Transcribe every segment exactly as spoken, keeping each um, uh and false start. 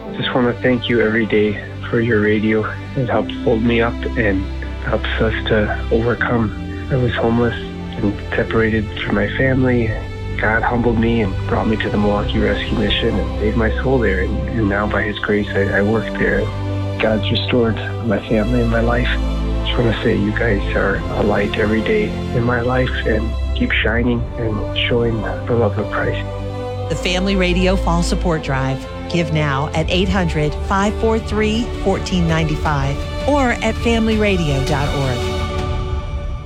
Just want to thank you every day for your radio. It helps hold me up and helps us to overcome. I was homeless and separated from my family. God humbled me and brought me to the Milwaukee Rescue Mission and saved my soul there. And, and now by His grace, I, I work there. God's restored my family and my life. Just want to say you guys are a light every day in my life, and keep shining and showing the love of Christ. The Family Radio Fall Support Drive. Give now at eight hundred, five four three, one four nine five or at family radio dot org.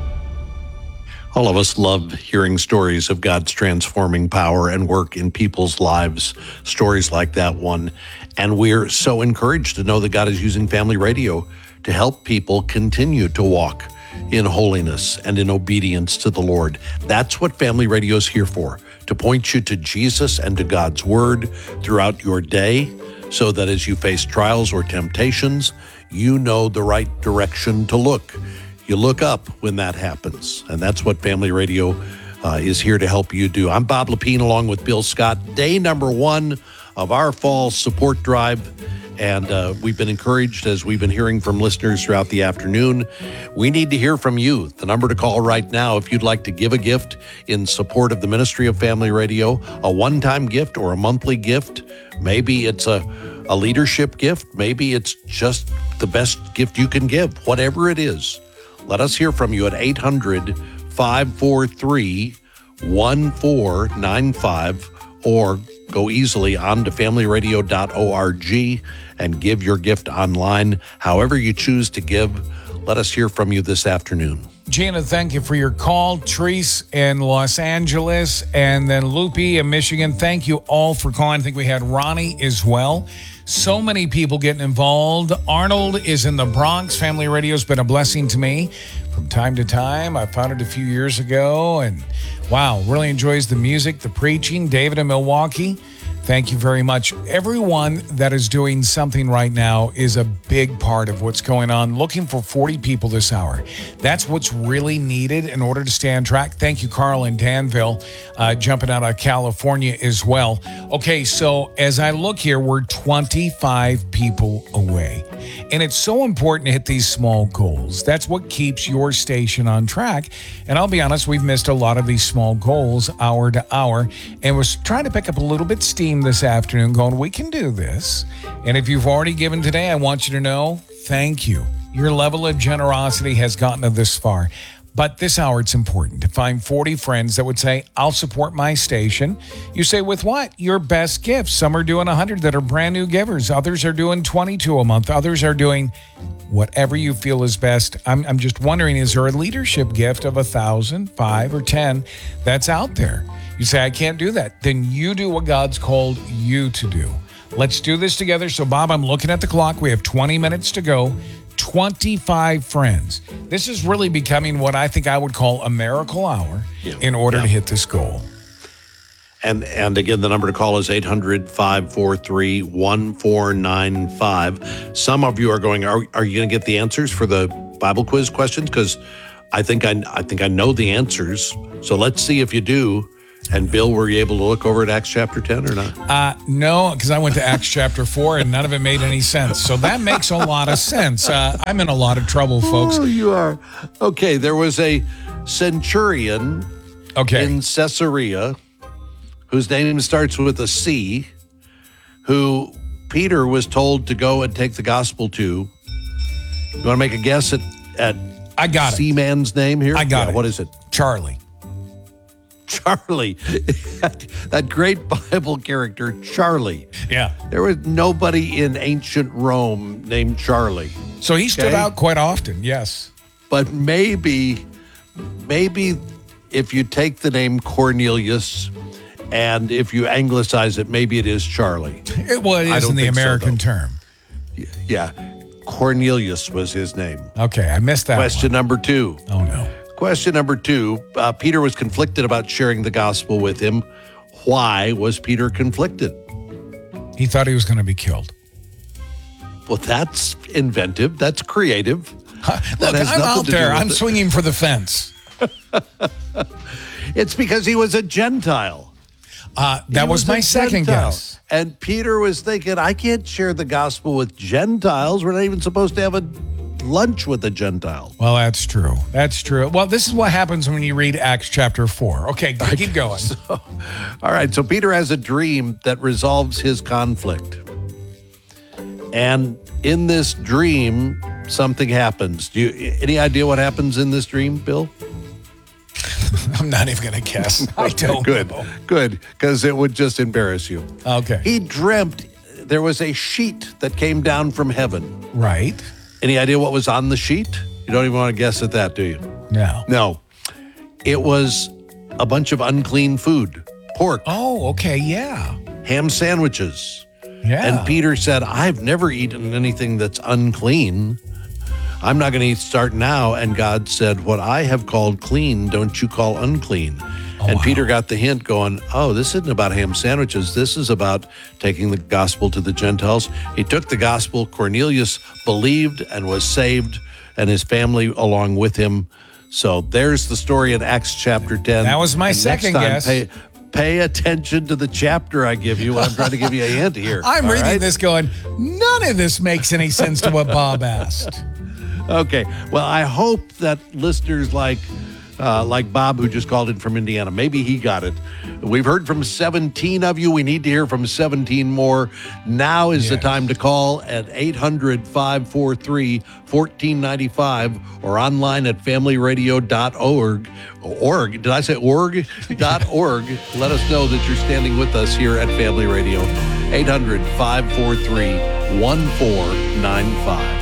All of us love hearing stories of God's transforming power and work in people's lives, stories like that one. And we're so encouraged to know that God is using Family Radio to help people continue to walk in holiness and in obedience to the Lord. That's what Family Radio is here for, to point you to Jesus and to God's Word throughout your day, so that as you face trials or temptations, you know the right direction to look. You look up when that happens, and that's what Family Radio uh, is here to help you do. I'm Bob Lepine along with Bill Scott. Day number one of our fall support drive. And uh, we've been encouraged, as we've been hearing from listeners throughout the afternoon. We need to hear from you. The number to call right now, if you'd like to give a gift in support of the ministry of Family Radio, a one-time gift or a monthly gift. Maybe it's a, a leadership gift. Maybe it's just the best gift you can give. Whatever it is, let us hear from you at eight hundred, five four three, one four nine five or go easily on to family radio dot org and give your gift online. However you choose to give, let us hear from you this afternoon. Gina, thank you for your call. Therese in Los Angeles, and then Loopy in Michigan. Thank you all for calling. I think we had Ronnie as well. So many people getting involved. Arnold is in the Bronx. Family Radio has been a blessing to me from time to time. I found it a few years ago, and wow, really enjoys the music, the preaching. David in Milwaukee, thank you very much. Everyone that is doing something right now is a big part of what's going on. Looking for forty people this hour. That's what's really needed in order to stay on track. Thank you, Carl in Danville, uh, jumping out of California as well. Okay, so as I look here, we're twenty-five people away. And it's so important to hit these small goals. That's what keeps your station on track. And I'll be honest, we've missed a lot of these small goals hour to hour. And we're trying to pick up a little bit steam this afternoon going, we can do this. And if you've already given today, I want you to know, thank you. Your level of generosity has gotten us this far. But this hour, it's important to find forty friends that would say, I'll support my station. You say, with what? Your best gifts. Some are doing one hundred that are brand new givers. Others are doing twenty-two a month. Others are doing whatever you feel is best. I'm, I'm just wondering, is there a leadership gift of one thousand, five, or ten that's out there? You say, I can't do that. Then you do what God's called you to do. Let's do this together. So, Bob, I'm looking at the clock. We have twenty minutes to go. twenty-five friends. This is really becoming what I think I would call a miracle hour yeah. in order yeah. to hit this goal. And and again, the number to call is eight hundred, five four three, one four nine five. Some of you are going, are, are you going to get the answers for the Bible quiz questions? Because I think I, I think I know the answers. So let's see if you do. And Bill, were you able to look over at Acts chapter ten or not? Uh, no, because I went to Acts chapter four and none of it made any sense. So that makes a lot of sense. Uh, I'm in a lot of trouble, folks. Oh, you are. Okay, there was a centurion okay. in Caesarea whose name starts with a C, who Peter was told to go and take the gospel to. You want to make a guess at, at I got C it. man's name here? I got yeah, it. What is it? Charlie. Charlie, that great Bible character, Charlie. Yeah. There was nobody in ancient Rome named Charlie. So he stood okay? out quite often, yes. But maybe, maybe if you take the name Cornelius and if you anglicize it, maybe it is Charlie. It was well, in the American so, term. Yeah. Cornelius was his name. Okay, I missed that Question one. number two. Oh, no. Question number two, uh, Peter was conflicted about sharing the gospel with him. Why was Peter conflicted? He thought he was going to be killed. Well, that's inventive. That's creative. That Look, I'm out there. I'm it. swinging for the fence. It's because he was a Gentile. Uh, that He was, my a second Gentile. guess. And Peter was thinking, I can't share the gospel with Gentiles. We're not even supposed to have a lunch with a Gentile. Well, that's true. That's true. Well, this is what happens when you read Acts chapter four. Okay, keep going. So, all right, so Peter has a dream that resolves his conflict. And in this dream, something happens. Do you any idea what happens in this dream, Bill? I'm not even going to guess. I don't Good, know. good, because it would just embarrass you. Okay. He dreamt there was a sheet that came down from heaven. Right. Any idea what was on the sheet? You don't even want to guess at that, do you? No. No. It was a bunch of unclean food. Pork, Oh, okay. Yeah. ham sandwiches. Yeah. And Peter said, I've never eaten anything that's unclean. I'm not going to eat start now. And God said, what I have called clean, don't you call unclean. Oh, and wow. Peter got the hint going, oh, this isn't about ham sandwiches. This is about taking the gospel to the Gentiles. He took the gospel. Cornelius believed and was saved, and his family along with him. So there's the story in Acts chapter ten. That was my And second next time, guess. Pay, pay attention to the chapter I give you. I'm trying to give you a hint here. I'm all reading right? this going, none of this makes any sense to what Bob asked. Okay. Well, I hope that listeners like uh, like Bob, who just called in from Indiana, maybe he got it. We've heard from seventeen of you. We need to hear from seventeen more. Now is the Yes. time to call at eight hundred, five four three, one four nine five or online at family radio dot org. Org. Did I say org? Dot org. Let us know that you're standing with us here at Family Radio. eight hundred, five four three, one four nine five.